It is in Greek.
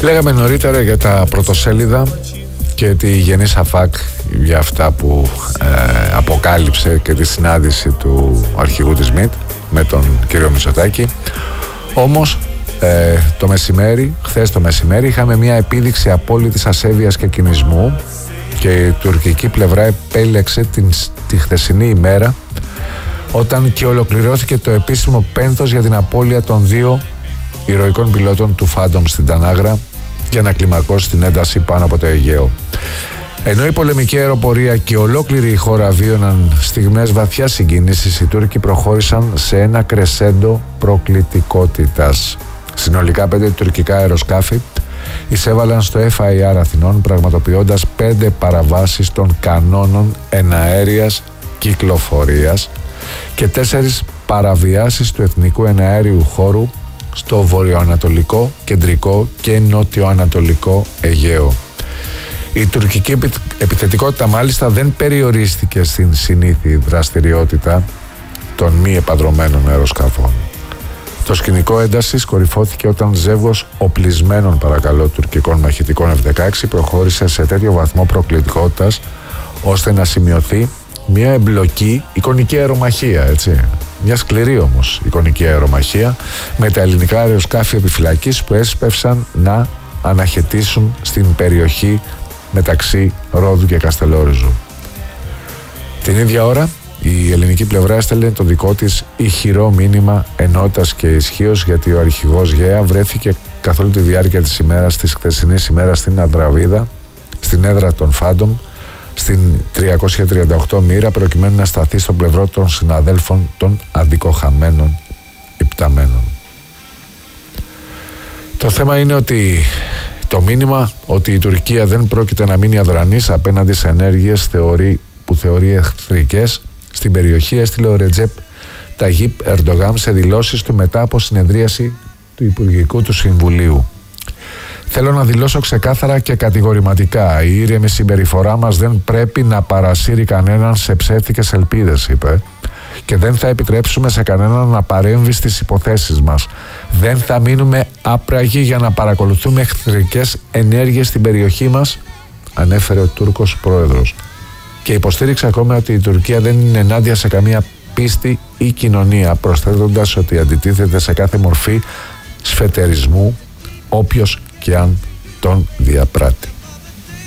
Λέγαμε νωρίτερα για τα πρωτοσέλιδα και τη Γενή Σαφάκ για αυτά που αποκάλυψε και τη συνάντηση του αρχηγού της ΜΙΤ με τον κύριο Μητσοτάκη. Όμως χθες το μεσημέρι είχαμε μια επίδειξη απόλυτης ασέβειας και κινησμού και η τουρκική πλευρά επέλεξε τη χθεσινή ημέρα όταν και ολοκληρώθηκε το επίσημο πένθος για την απώλεια των 2 ηρωικών πιλότων του Phantom στην Τανάγρα για να κλιμακώσει την ένταση πάνω από το Αιγαίο. Ενώ η πολεμική αεροπορία και ολόκληρη η χώρα βίωναν στιγμές βαθιά συγκίνησης, οι Τούρκοι προχώρησαν σε ένα κρεσέντο προκλητικότητας. Συνολικά 5 τουρκικά αεροσκάφη εισέβαλαν στο FIR Αθηνών, πραγματοποιώντας 5 παραβάσεις των κανόνων εναέριας κυκλοφορίας και 4 παραβιάσεις του εθνικού εναέριου χώρου στο βορειοανατολικό, κεντρικό και νοτιοανατολικό Αιγαίο. Η τουρκική επιθετικότητα μάλιστα δεν περιορίστηκε στην συνήθη δραστηριότητα των μη επαδρομένων αεροσκαφών. Το σκηνικό έντασης κορυφώθηκε όταν ζεύγος οπλισμένων τουρκικών μαχητικών F-16 προχώρησε σε τέτοιο βαθμό προκλητικότητας ώστε να σημειωθεί μια εμπλοκή εικονική αερομαχία, έτσι. Μια σκληρή όμως εικονική αερομαχία με τα ελληνικά αεροσκάφη επιφυλακής που έσπευσαν να αναχαιτήσουν στην περιοχή μεταξύ Ρόδου και Καστελόριζου. Την ίδια ώρα η ελληνική πλευρά έστελνε το δικό της ηχηρό μήνυμα ενότητας και ισχύος, γιατί ο αρχηγός ΓΕΑ βρέθηκε καθ' όλη τη διάρκεια της ημέρας, της χθεσινής ημέρας, στην Ανδραβίδα, στην έδρα των Phantom, στην 338 μοίρα, προκειμένου να σταθεί στο πλευρό των συναδέλφων των αδικοχαμένων υπταμένων. Το θέμα είναι ότι το μήνυμα ότι η Τουρκία δεν πρόκειται να μείνει αδρανής απέναντι σε ενέργειες που θεωρεί εχθρικές στην περιοχή έστειλε ο Ρετζέπ Ταγίπ Ερντογάν σε δηλώσεις του μετά από συνεδρίαση του Υπουργικού του Συμβουλίου. Θέλω να δηλώσω ξεκάθαρα και κατηγορηματικά: η ήρεμη συμπεριφορά μας δεν πρέπει να παρασύρει κανέναν σε ψεύτικες ελπίδες, είπε, και δεν θα επιτρέψουμε σε κανέναν να παρέμβει στις υποθέσεις μας. Δεν θα μείνουμε άπραγοι για να παρακολουθούμε εχθρικές ενέργειες στην περιοχή μας, ανέφερε ο Τούρκος πρόεδρος. Και υποστήριξε ακόμα ότι η Τουρκία δεν είναι ενάντια σε καμία πίστη ή κοινωνία, προσθέτοντας ότι αντιτίθεται σε κάθε μορφή σφετερισμού, όποιος και αν τον διαπράττει.